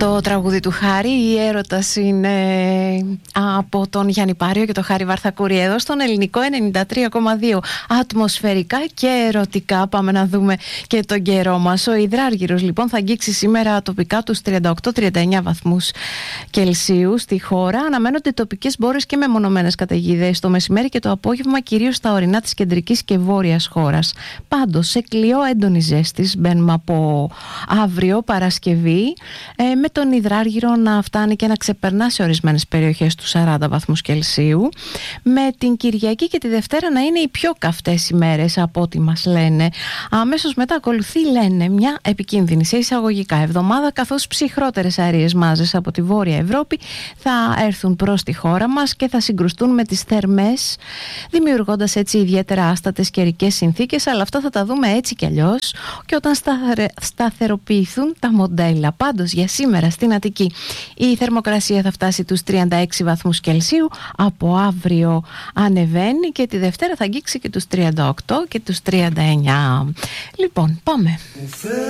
Το τραγούδι του Χάρη, η έρωτας, είναι από τον Γιάννη Πάριο και τον Χάρη Βαρθακούρη εδώ στον ελληνικό 93,2. Ατμοσφαιρικά και ερωτικά. Πάμε να δούμε και τον καιρό μας. Ο υδράργυρος λοιπόν θα αγγίξει σήμερα τοπικά τους 38-39 βαθμούς Κελσίου στη χώρα. Αναμένονται τοπικές μπόρες και μεμονωμένες καταιγίδες το μεσημέρι και το απόγευμα, κυρίως στα ορεινά της κεντρικής και βόρειας χώρας. Πάντως σε κλειό έντονη ζέστης μπαίνουμε από αύριο Παρασκευή, με τον υδράργυρο να φτάνει και να ξεπερνά σε ορισμένες περιοχές τους 40 βαθμούς Κελσίου, με την Κυριακή και τη Δευτέρα να είναι οι πιο καυτές ημέρες από ό,τι μας λένε. Αμέσως μετά ακολουθεί, λένε, μια επικίνδυνη σε εισαγωγικά εβδομάδα, καθώς ψυχρότερες αερίες μάζες από τη Βόρεια Ευρώπη θα έρθουν προς τη χώρα μας και θα συγκρουστούν με τις θερμές, δημιουργώντας έτσι ιδιαίτερα άστατες καιρικές συνθήκες, αλλά αυτά θα τα δούμε έτσι κι αλλιώς και όταν σταθεροποιηθούν τα μοντέλα. Πάντως για σήμερα στην Αττική η θερμοκρασία θα φτάσει τους 36 βαθμούς Κελσίου, από αύριο ανεβαίνει και τη Δευτέρα θα αγγίξει και τους 38 και τους 39. Λοιπόν, πάμε.